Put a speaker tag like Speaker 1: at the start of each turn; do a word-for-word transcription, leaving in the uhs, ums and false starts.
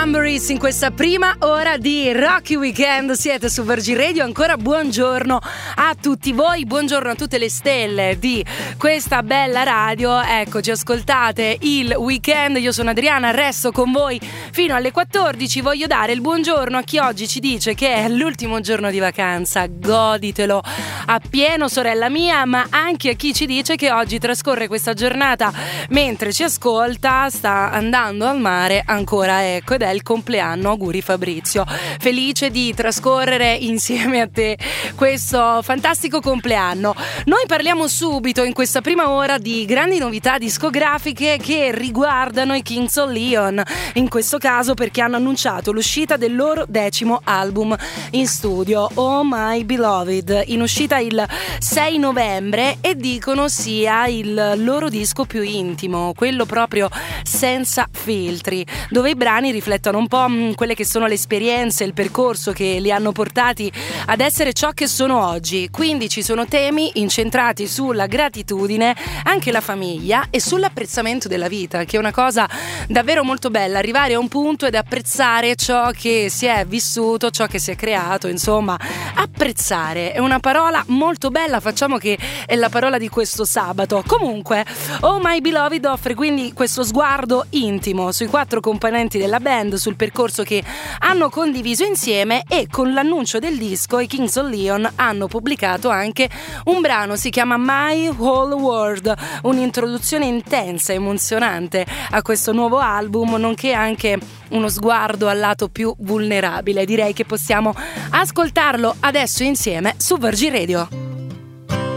Speaker 1: Cranberries in questa prima ora di Rocky Weekend. Siete su Virgin Radio, ancora buongiorno a tutti voi, buongiorno a tutte le stelle di questa bella radio. Eccoci, ascoltate il weekend, io sono Adriana, resto con voi fino alle quattordici. Voglio dare il buongiorno a chi oggi ci dice che è l'ultimo giorno di vacanza, goditelo appieno sorella mia, ma anche a chi ci dice che oggi trascorre questa giornata mentre ci ascolta, sta andando al mare ancora, ecco, ed è il compleanno. Auguri Fabrizio, felice di trascorrere insieme a te questo fantastico compleanno. Noi parliamo subito in questa prima ora di grandi novità discografiche che riguardano i Kings of Leon, in questo caso perché hanno annunciato l'uscita del loro decimo album in studio, Oh My Beloved, in uscita il sei novembre, e dicono sia il loro disco più intimo, quello proprio senza filtri, dove i brani riflettono un po' quelle che sono le esperienze, il percorso che li hanno portati ad essere ciò che sono oggi. Quindi ci sono temi incentrati sulla gratitudine, anche la famiglia e sull'apprezzamento della vita, che è una cosa davvero molto bella, arrivare a un punto ed apprezzare ciò che si è vissuto, ciò che si è creato, insomma, apprezzare è una parola molto bella, facciamo che è la parola di questo sabato. Comunque, Oh My Beloved offre quindi questo sguardo intimo sui quattro componenti della band, sul percorso che hanno condiviso insieme, e con l'annuncio del disco i Kings of Leon hanno pubblicato anche un brano, si chiama My Whole World, un'introduzione intensa, emozionante a questo nuovo album, nonché anche uno sguardo al lato più vulnerabile. Direi che possiamo ascoltarlo adesso insieme su Virgin Radio.